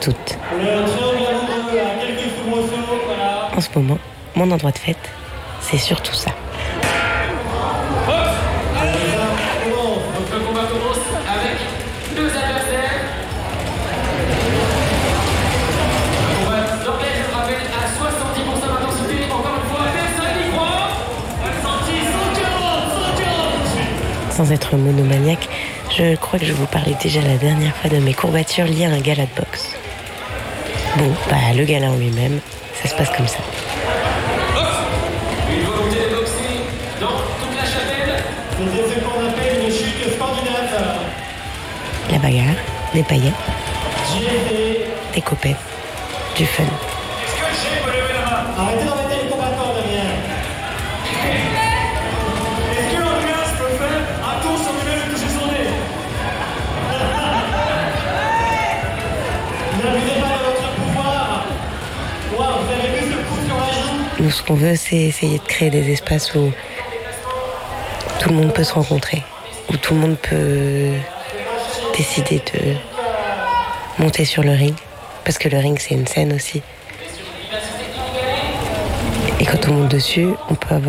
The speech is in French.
toutes. En ce moment, mon endroit de fête, c'est surtout ça. Notre combat commence avec 2 adversaires. On va l'anglais, je le rappelle, à 70% d'intensité. Encore une fois, personne n'y croit. Ressenti 140. Sans être monomaniaque, je crois que je vous parlais déjà la dernière fois de mes courbatures liées à un gala de boxe. Bon, le gala en lui-même, ça se passe comme ça. Une volonté de boxer dans toute la chapelle. C'est ce qu'on appelle une chute scandinave. La bagarre, des paillettes, JLD. des copettes, du fun. Est-ce que j'ai relevé la main? Arrêtez d'embêter les combattants derrière. Est-ce que en gars, je peux faire un tour sur lui-même et toucher son nez? N'abusez pas de votre pouvoir. Wow, vous avez vu ce coup sur la joue? Nous, ce qu'on veut, c'est essayer de créer des espaces où tout le monde peut se rencontrer, où tout le monde peut décider de monter sur le ring, parce que le ring, c'est une scène aussi. Et quand on monte dessus, on peut avoir